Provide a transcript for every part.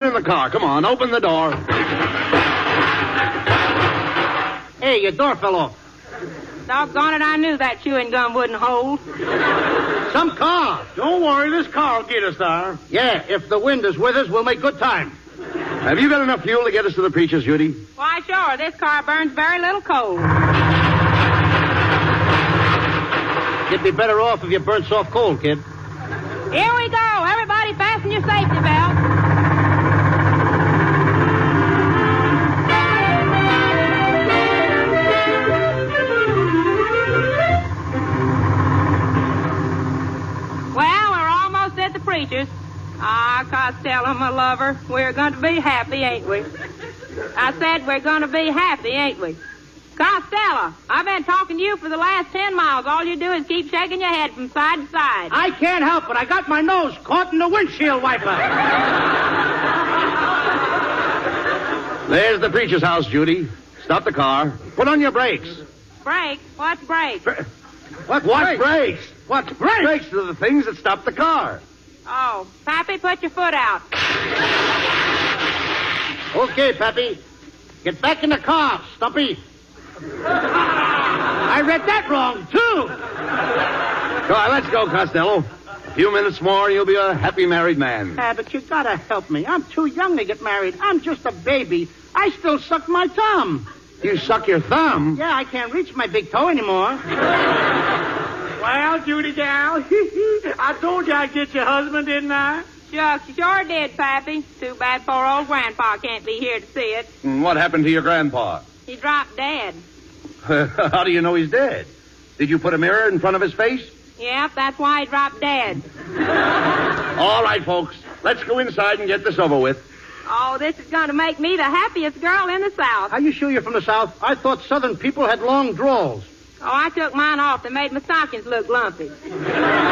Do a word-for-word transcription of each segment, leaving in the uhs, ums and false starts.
in the car. Come on, open the door. Hey, your door fell off. Doggone it, I knew that chewing gum wouldn't hold. Some car. Don't worry, this car will get us there. Yeah, if the wind is with us, we'll make good time. Have you got enough fuel to get us to the preacher's, Judy? Why, sure. This car burns very little coal. You'd be better off if you burnt soft coal, kid. Here we go. Everybody fasten your safety belt. Well, we're almost at the preacher's. Ah, Costello, my lover, we're going to be happy, ain't we? I said we're going to be happy, ain't we? Costello, I've been talking to you for the last ten miles. All you do is keep shaking your head from side to side. I can't help it. I got my nose caught in the windshield wiper. There's the preacher's house, Judy. Stop the car. Put on your brakes. Brakes? What's brakes? What, what brakes? What brakes? Brakes are the things that stop the car. Oh, Pappy, put your foot out. Okay, Pappy. Get back in the car, Stumpy. I read that wrong, too. Come on, let's go, Costello. A few minutes more, and you'll be a happy married man. Ah, but you gotta help me. I'm too young to get married. I'm just a baby. I still suck my thumb. You suck your thumb? Yeah, I can't reach my big toe anymore. Well, Judy gal, I told you I'd get your husband, didn't I? Shucks, you sure did, Pappy. Too bad poor old Grandpa can't be here to see it. And what happened to your grandpa? He dropped dead. How do you know he's dead? Did you put a mirror in front of his face? Yep, that's why he dropped dead. All right, folks. Let's go inside and get this over with. Oh, this is going to make me the happiest girl in the South. Are you sure you're from the South? I thought Southern people had long drawls. Oh, I took mine off. They made my stockings look lumpy. Come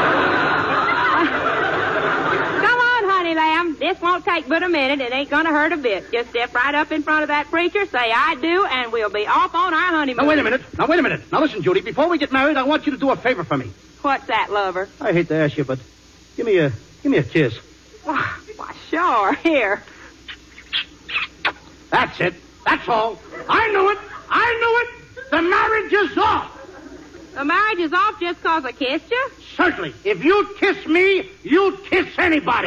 on, honey lamb. This won't take but a minute. It ain't going to hurt a bit. Just step right up in front of that preacher, say I do, and we'll be off on our honeymoon. Now, wait a minute. Now, wait a minute. Now, listen, Judy. Before we get married, I want you to do a favor for me. What's that, lover? I hate to ask you, but give me a give me a kiss. Why, why sure. Here. That's it. That's all. I knew it. I knew it. The marriage is off. The marriage is off just because I kissed you? Certainly. If you'd kiss me, you'd kiss anybody.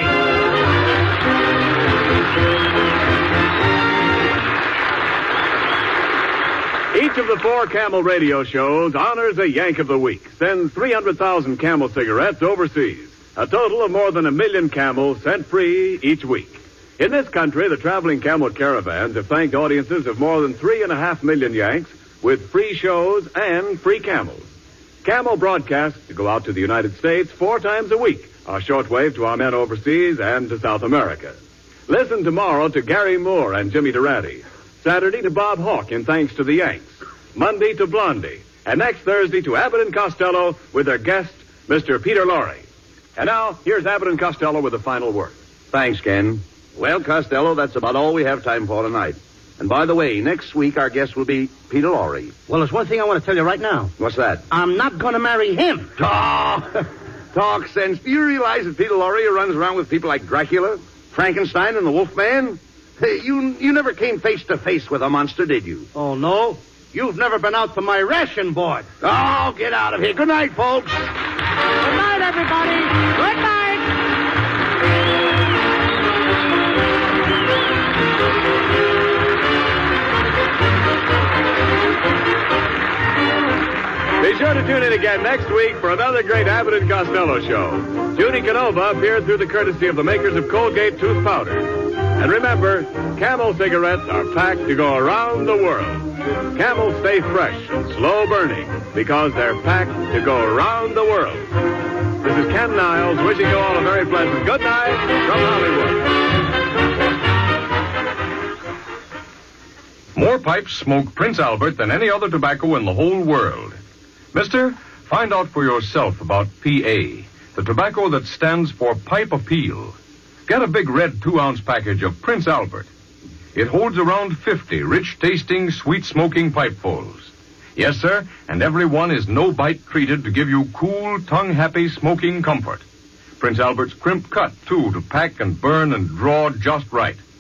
Each of the four Camel radio shows honors a Yank of the Week, sends three hundred thousand Camel cigarettes overseas. A total of more than a million Camels sent free each week. In this country, the traveling Camel caravans have thanked audiences of more than three and a half million Yanks with free shows and free Camels. Camel broadcasts to go out to the United States four times a week, our shortwave to our men overseas and to South America. Listen tomorrow to Gary Moore and Jimmy Durante. Saturday to Bob Hawke in Thanks to the Yanks. Monday to Blondie. And next Thursday to Abbott and Costello with their guest, Mister Peter Lorre. And now, here's Abbott and Costello with the final word. Thanks, Ken. Well, Costello, that's about all we have time for tonight. And by the way, next week our guest will be Peter Lorre. Well, there's one thing I want to tell you right now. What's that? I'm not going to marry him. Oh, talk sense. Do you realize that Peter Lorre runs around with people like Dracula, Frankenstein, and the Wolfman? Hey, you you never came face to face with a monster, did you? Oh, no? You've never been out to my ration board. Oh, get out of here. Good night, folks. Good night, everybody. Good night. Be sure to tune in again next week for another great Abbott and Costello show. Judy Canova appeared through the courtesy of the makers of Colgate tooth powder. And remember, Camel cigarettes are packed to go around the world. Camels stay fresh and slow burning because they're packed to go around the world. This is Ken Niles wishing you all a very pleasant good night from Hollywood. More pipes smoke Prince Albert than any other tobacco in the whole world. Mister, find out for yourself about P A, the tobacco that stands for Pipe Appeal. Get a big red two-ounce package of Prince Albert. It holds around fifty rich-tasting, sweet-smoking pipefuls. Yes, sir, and every one is no-bite treated to give you cool, tongue-happy smoking comfort. Prince Albert's crimp cut, too, to pack and burn and draw just right.